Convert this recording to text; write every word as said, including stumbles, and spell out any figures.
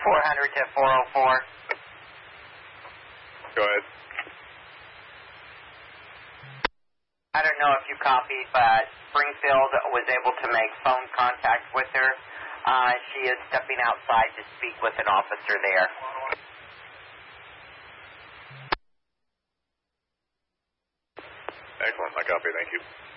four hundred to four oh four. Go ahead. I don't know if you copied, but Springfield was able to make phone contact with her. Uh, she is stepping outside to speak with an officer there. Excellent. I copy. Thank you.